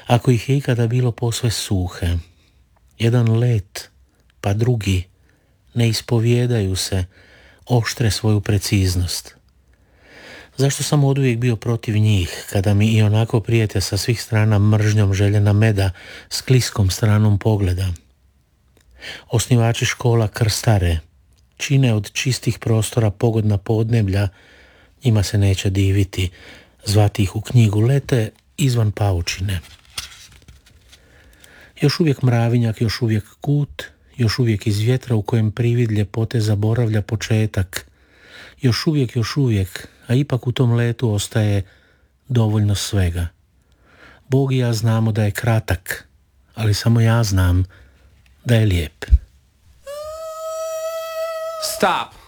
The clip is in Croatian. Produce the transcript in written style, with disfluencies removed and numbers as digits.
ako ih je ikada bilo posve suhe. Jedan let, pa drugi, ne ispovijedaju se, oštre svoju preciznost. Zašto sam oduvijek bio protiv njih, kada mi i onako prijete sa svih strana mržnjom željena meda s kliskom stranom pogleda? Osnivači škola krstare, čine od čistih prostora pogodna podneblja, njima se neće diviti, zvati ih u knjigu, lete izvan paučine. Još uvijek mravinjak, još uvijek kut, još uvijek iz vjetra u kojem privid ljepote zaboravlja početak. Još uvijek, a ipak u tom letu ostaje dovoljno svega. Bog i ja znamo da je kratak, ali samo ja znam da je lijep. Stop!